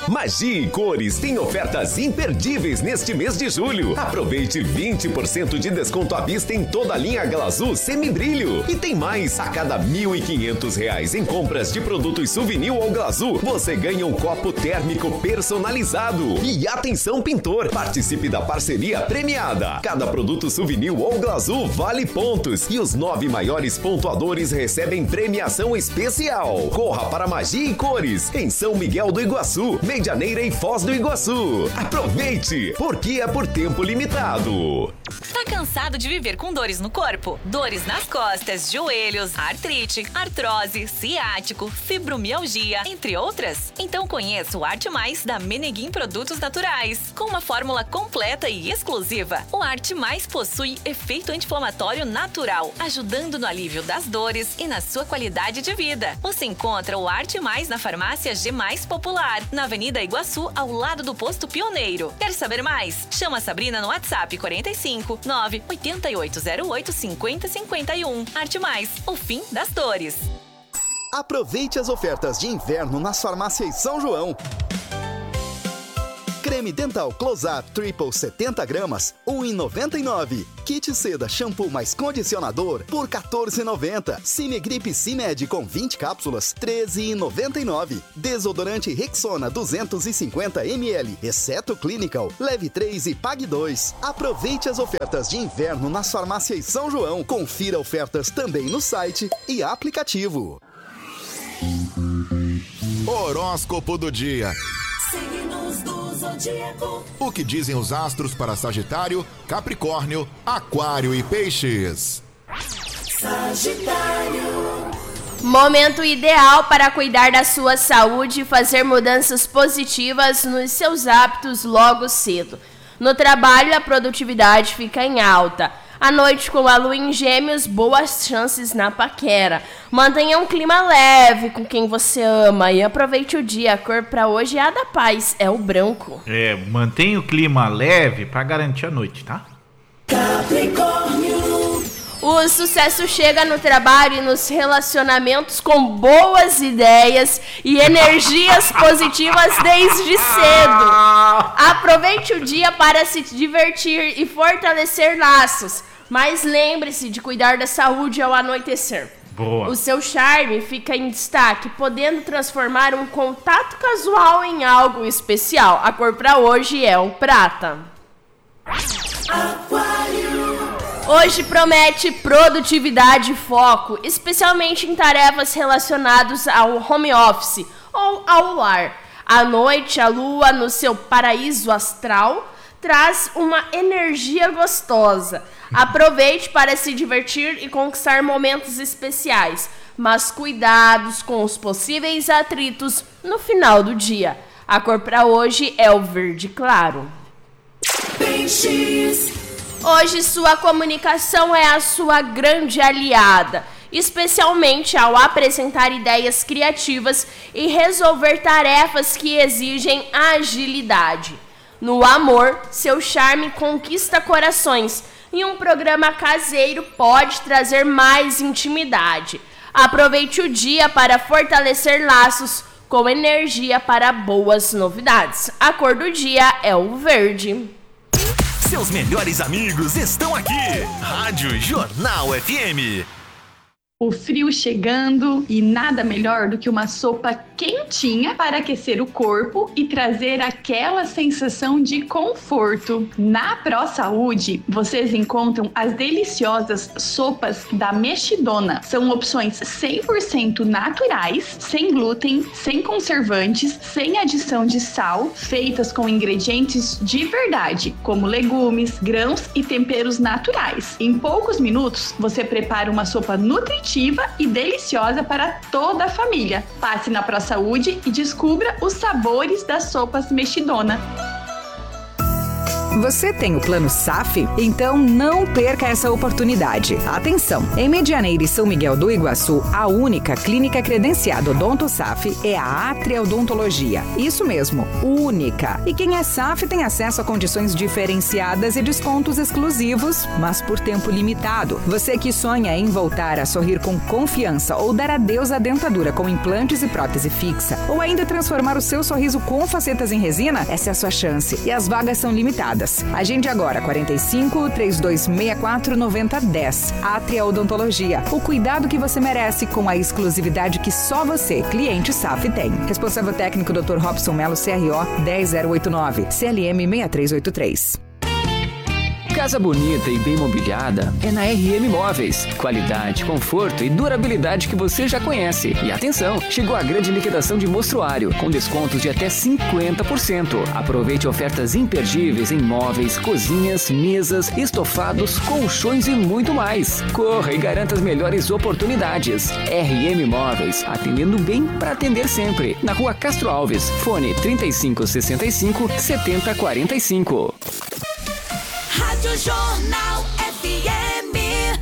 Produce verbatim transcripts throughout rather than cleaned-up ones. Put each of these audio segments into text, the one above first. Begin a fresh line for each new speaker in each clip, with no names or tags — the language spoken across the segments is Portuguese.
Magia e Cores tem ofertas imperdíveis neste mês de julho. Aproveite vinte por cento de desconto à vista em toda a linha Glazul Semibrilho. E tem mais, a cada mil e quinhentos reais em compras de produtos Souvenir ou Glazul, você ganha um copo térmico personalizado. E atenção pintor, participe da parceria premiada. Cada produto Souvenir ou Glazul vale pontos e os nove maiores pontuadores recebem premiação especial. Corra para Magia e Cores, em São Miguel do Iguaçu, Medianeira e Foz do Iguaçu. Aproveite, porque é por tempo limitado.
Tá cansado de viver com dores no corpo? Dores nas costas, joelhos, artrite, artrose, ciático, fibromialgia, entre outras? Então conheça o Arte Mais da Meneguim Produtos Naturais. Com uma fórmula completa e exclusiva, o Arte Mais possui efeito anti-inflamatório natural, ajudando no alívio das dores e na sua qualidade de vida. Você encontra o Arte Mais na farmácia G Mais Popular, na Avenida Iguaçu, ao lado do Posto Pioneiro. Quer saber mais? Chama a Sabrina no WhatsApp quarenta e cinco, nove oito oito zero oito cinco zero cinco um. Arte Mais, o fim das dores.
Aproveite as ofertas de inverno nas farmácias São João. Creme Dental Close-Up Triple setenta gramas, um real e noventa e nove centavos. Kit Seda Shampoo mais Condicionador por quatorze reais e noventa centavos. Cimegripe Cimed com vinte cápsulas, treze reais e noventa e nove centavos. Desodorante Rexona duzentos e cinquenta mililitros, exceto Clinical. Leve três e pague dois. Aproveite as ofertas de inverno nas farmácias São João. Confira ofertas também no site e aplicativo.
Horóscopo do dia. O que dizem os astros para Sagitário, Capricórnio, Aquário e Peixes?
Sagitário. Momento ideal para cuidar da sua saúde e fazer mudanças positivas nos seus hábitos logo cedo. No trabalho, a produtividade fica em alta. À noite, com a lua em Gêmeos, boas chances na paquera. Mantenha um clima leve com quem você ama e aproveite o dia. A cor para hoje é a da paz, é o branco.
É, mantenha o clima leve para garantir a noite, tá?
Capricórnio. O sucesso chega no trabalho e nos relacionamentos com boas ideias e energias positivas desde cedo. Aproveite o dia para se divertir e fortalecer laços. Mas lembre-se de cuidar da saúde ao anoitecer.
Boa.
O seu charme fica em destaque, podendo transformar um contato casual em algo especial. A cor para hoje é o prata. Aquário. Hoje promete produtividade e foco, especialmente em tarefas relacionadas ao home office ou ao lar. À noite, a lua no seu paraíso astral traz uma energia gostosa. Aproveite para se divertir e conquistar momentos especiais, mas cuidados com os possíveis atritos no final do dia. A cor para hoje é o verde claro. Peixes. Hoje sua comunicação é a sua grande aliada, especialmente ao apresentar ideias criativas e resolver tarefas que exigem agilidade. No amor, seu charme conquista corações e um programa caseiro pode trazer mais intimidade. Aproveite o dia para fortalecer laços com energia para boas novidades. A cor do dia é o verde.
Seus melhores amigos estão aqui. Rádio Jornal F M.
O frio chegando e nada melhor do que uma sopa quentinha para aquecer o corpo e trazer aquela sensação de conforto. Na ProSaúde, vocês encontram as deliciosas sopas da Mexidona. São opções cem por cento naturais, sem glúten, sem conservantes, sem adição de sal, feitas com ingredientes de verdade, como legumes, grãos e temperos naturais. Em poucos minutos, você prepara uma sopa nutritiva e deliciosa para toda a família. Passe na ProSaúde e descubra os sabores das sopas Mexidona.
Você tem o plano S A F? Então não perca essa oportunidade. Atenção! Em Medianeira e São Miguel do Iguaçu, a única clínica credenciada Odonto S A F é a Atria Odontologia. Isso mesmo, única. E quem é S A F tem acesso a condições diferenciadas e descontos exclusivos, mas por tempo limitado. Você que sonha em voltar a sorrir com confiança ou dar adeus à dentadura com implantes e prótese fixa, ou ainda transformar o seu sorriso com facetas em resina, essa é a sua chance. E as vagas são limitadas. Agende agora, quarenta e cinco, trinta e dois sessenta e quatro, noventa, dez. Atria Odontologia. O cuidado que você merece com a exclusividade que só você, cliente S A F, tem. Responsável técnico doutor Robson Melo, C R O dez zero oito nove, C L M seis três oito três.
Casa bonita e bem mobiliada é na R M Móveis. Qualidade, conforto e durabilidade que você já conhece. E atenção, chegou a grande liquidação de mostruário, com descontos de até cinquenta por cento. Aproveite ofertas imperdíveis em móveis, cozinhas, mesas, estofados, colchões e muito mais. Corra e garanta as melhores oportunidades. R M Móveis, atendendo bem para atender sempre. Na Rua Castro Alves, fone trinta e cinco, sessenta e cinco, setenta, quarenta e cinco.
Rádio Jornal F M.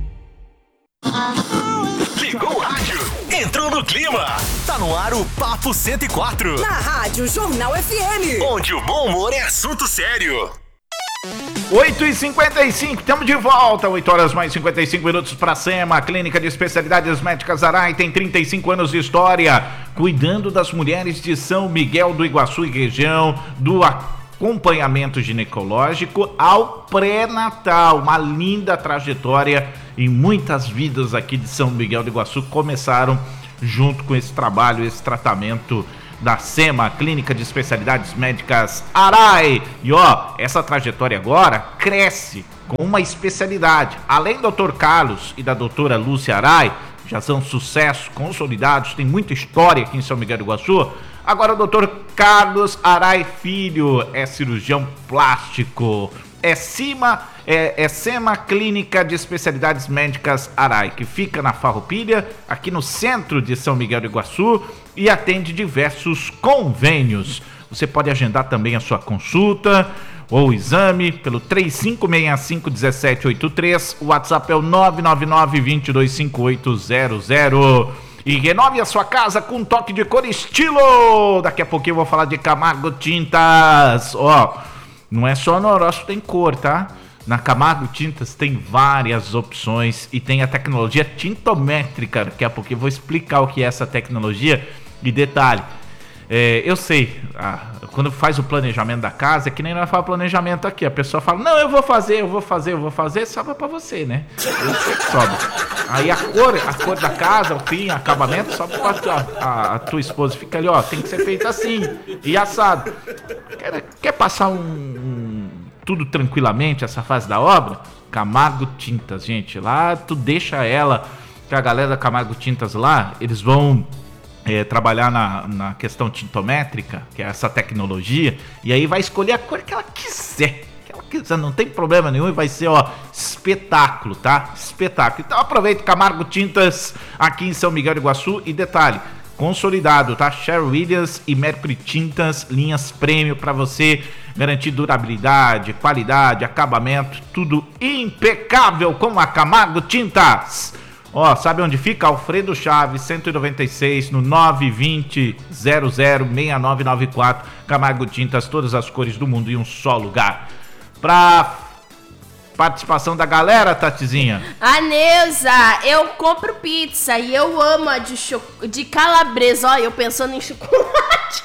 Ligou o rádio, entrou no clima. Tá no ar o Papo cento e quatro.
Na Rádio Jornal F M.
Onde o bom humor é assunto sério.
oito e cinquenta e cinco, estamos de volta. oito horas mais cinquenta e cinco minutos para a SEMA. Clínica de Especialidades Médicas Arai tem trinta e cinco anos de história, cuidando das mulheres de São Miguel do Iguaçu e região, do acompanhamento ginecológico ao pré-natal. Uma linda trajetória e muitas vidas aqui de São Miguel do Iguaçu começaram junto com esse trabalho, esse tratamento da SEMA, Clínica de Especialidades Médicas Arai. E ó, essa trajetória agora cresce com uma especialidade. Além do doutor Carlos e da doutora Lúcia Arai, já são sucessos consolidados, tem muita história aqui em São Miguel do Iguaçu. Agora o doutor Carlos Arai Filho é cirurgião plástico. É SEMA, é, é SEMA Clínica de Especialidades Médicas Arai, que fica na Farroupilha, aqui no centro de São Miguel do Iguaçu, e atende diversos convênios. Você pode agendar também a sua consulta ou exame pelo três cinco seis cinco, um sete oito três. O WhatsApp é o nove nove nove, dois dois cinco oito zero zero. E renove a sua casa com um toque de cor estilo. Daqui a pouquinho eu vou falar de Camargo Tintas. Ó, não é só Noroeste tem cor, tá? Na Camargo Tintas tem várias opções e tem a tecnologia tintométrica. Daqui a pouquinho eu vou explicar o que é essa tecnologia. E detalhe, é, eu sei, ah, quando faz o planejamento da casa, é que nem nós fazemos planejamento aqui. A pessoa fala, não, eu vou fazer, eu vou fazer, eu vou fazer, sobra pra você, né? Eu sei que sobra. Aí a cor, a cor da casa, o fim, o acabamento, sobra pra tua, a, a tua esposa. Fica ali, ó, tem que ser feito assim, e assado. Quer, quer passar um, um, tudo tranquilamente, essa fase da obra? Camargo Tintas, gente. Lá tu deixa ela, que a galera da Camargo Tintas lá, eles vão... É, trabalhar na, na questão tintométrica, que é essa tecnologia, e aí vai escolher a cor que ela quiser, que ela quiser, não tem problema nenhum, e vai ser, ó, espetáculo, tá? Espetáculo. Então aproveita Camargo Tintas aqui em São Miguel do Iguaçu, e detalhe, consolidado, tá? Sherwin Williams e Mercury Tintas, linhas prêmio para você garantir durabilidade, qualidade, acabamento, tudo impecável com a Camargo Tintas. Ó, sabe onde fica? Alfredo Chaves, cento e noventa e seis, no nove dois zero, zero zero, seis nove nove quatro. Camargo Tintas, todas as cores do mundo em um só lugar. Pra participação da galera, Tatizinha.
A Neuza, eu compro pizza e eu amo a de, cho- de calabresa. Ó, eu pensando em chocolate.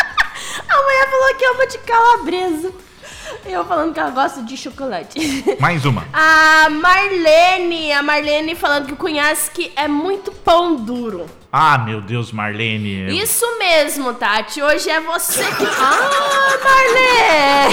A mulher falou que ama de calabresa. Eu falando que ela gosta de chocolate.
Mais uma.
A Marlene, a Marlene falando que o Cunhasque é muito pão duro.
Ah, meu Deus, Marlene.
Isso mesmo, Tati. Hoje é você que... Ah,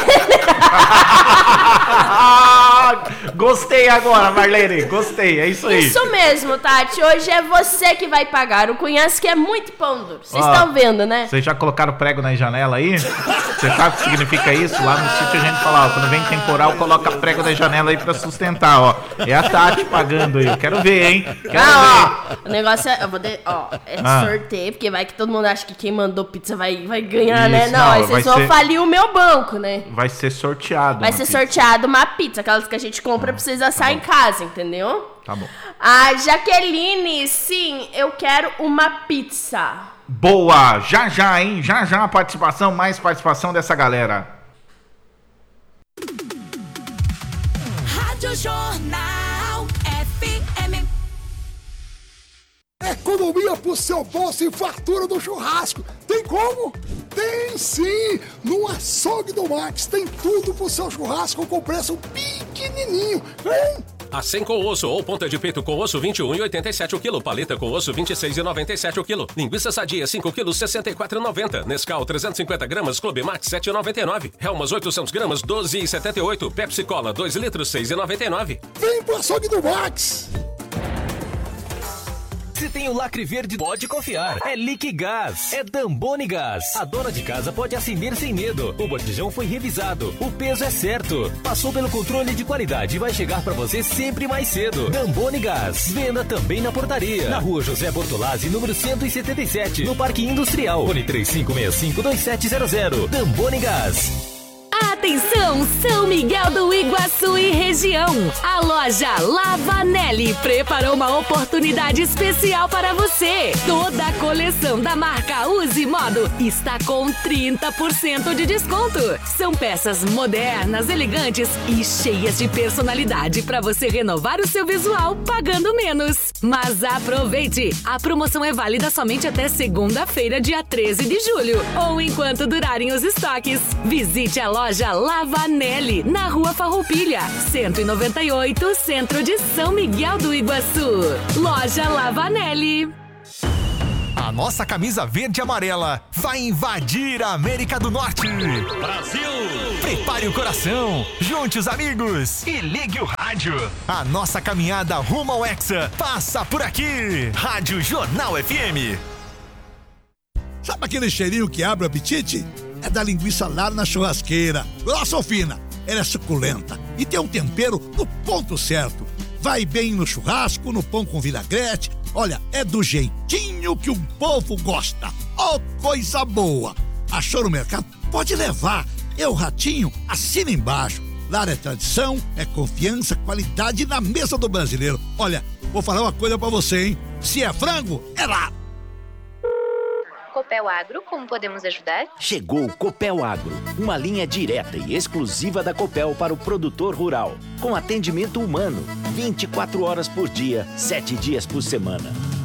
Marlene! Gostei agora, Marlene. Gostei, é isso aí.
Isso mesmo, Tati. Hoje é você que vai pagar. O Cunhasque é muito pão duro. Vocês estão vendo, né?
Vocês já colocaram prego na janela aí? Você sabe o que significa isso? Lá no sítio a gente fala, ó, quando vem temporal, coloca prego da janela aí pra sustentar, ó. É a Tati pagando aí, eu quero ver, hein? Quero
ah,
ver.
Ó, o negócio é, eu vou de, ó, é
Ah.
sorteio, porque vai que todo mundo acha que quem mandou pizza vai, vai ganhar,
Isso,
né? Não,
não,
aí
vai
vocês vão
ser-
falir o meu banco, né?
Vai ser sorteado.
Vai
uma
ser
pizza.
sorteado uma pizza, aquelas que a gente compra pra vocês assar em casa, entendeu?
Tá bom.
A Jaqueline, sim, eu quero uma pizza.
Boa! Já já, hein? Já já a participação, mais participação dessa galera.
Rádio Jornal F M.
Economia pro seu bolso e fartura do churrasco. Tem como? Tem sim! No açougue do Max tem tudo pro seu churrasco com preço pequenininho. Hein?
Acém com osso ou ponta de peito com osso vinte e um e oitenta e sete o quilo. Paleta com osso vinte e seis e noventa e sete o quilo. Linguiça sadia cinco quilos sessenta e quatro e noventa. Nescau trezentos e cinquenta gramas Clube Max sete e noventa e nove. Helmas oitocentos gramas doze e setenta e oito. Pepsi Cola dois litros seis e noventa e nove.
Vem pro açougue do Max!
Se tem o lacre verde, pode confiar. É Liquigás. É Damboni Gás. A dona de casa pode acender sem medo. O botijão foi revisado. O peso é certo. Passou pelo controle de qualidade e vai chegar pra você sempre mais cedo. Damboni Gás. Venda também na portaria. Na rua José Bortolazzi, número cento e setenta e sete. No Parque Industrial. Fone três cinco seis cinco dois sete zero zero. Damboni Gás.
Atenção, São Miguel do Iguaçu e região. A loja Lavanelli preparou uma oportunidade especial para você. Toda a coleção da marca Use Modo está com trinta por cento de desconto. São peças modernas, elegantes e cheias de personalidade para você renovar o seu visual pagando menos. Mas aproveite! A promoção é válida somente até segunda-feira, dia treze de julho, ou enquanto durarem os estoques. Visite a loja Lavanelli, na Rua Farroupilha, cento e noventa e oito, centro de São Miguel do Iguaçu. Loja Lavanelli.
A nossa camisa verde e amarela vai invadir a América do Norte. Brasil! Prepare o coração, junte os amigos e ligue o rádio. A nossa caminhada rumo ao Hexa passa por aqui. Rádio Jornal F M.
Sabe aquele cheirinho que abre o apetite? É da linguiça lá na churrasqueira. Grossa ou fina, ela é suculenta e tem um tempero no ponto certo. Vai bem no churrasco, no pão com vinagrete. Olha, é do jeitinho que o povo gosta. Oh, coisa boa! Achou no mercado? Pode levar. Eu, Ratinho, assina embaixo. Lá é tradição, é confiança, qualidade na mesa do brasileiro. Olha, vou falar uma coisa pra você, hein? Se é frango, é lá.
Copel Agro, como podemos ajudar?
Chegou o Copel Agro, uma linha direta e exclusiva da Copel para o produtor rural, com atendimento humano, vinte e quatro horas por dia, sete dias por semana.